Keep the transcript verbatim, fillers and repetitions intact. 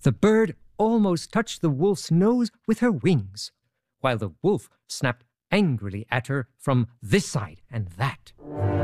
The bird almost touched the wolf's nose with her wings, while the wolf snapped angrily at her from this side and that.